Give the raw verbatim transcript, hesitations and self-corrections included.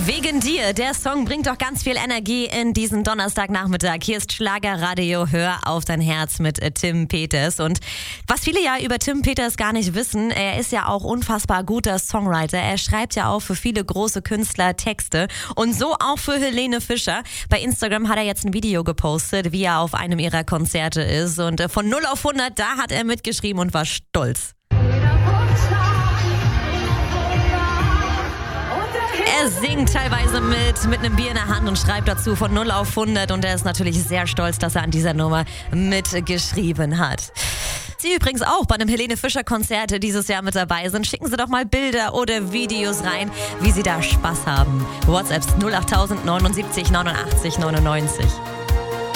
Wegen dir, der Song bringt doch ganz viel Energie in diesen Donnerstagnachmittag. Hier ist Schlagerradio, hör auf dein Herz mit äh, Tim Peters. Und was viele ja über Tim Peters gar nicht wissen, er ist ja auch unfassbar guter Songwriter. Er schreibt ja auch für viele große Künstler Texte und so auch für Helene Fischer. Bei Instagram hat er jetzt ein Video gepostet, wie er auf einem ihrer Konzerte ist. Und äh, von null auf hundert, da hat er mitgeschrieben und war stolz. Er singt teilweise mit, mit einem Bier in der Hand und schreibt dazu von null auf hundert und er ist natürlich sehr stolz, dass er an dieser Nummer mitgeschrieben hat. Sie übrigens auch bei einem Helene Fischer Konzert dieses Jahr mit dabei sind. Schicken Sie doch mal Bilder oder Videos rein, wie Sie da Spaß haben. WhatsApp null acht null neun sieben neunundachtzig neunundneunzig.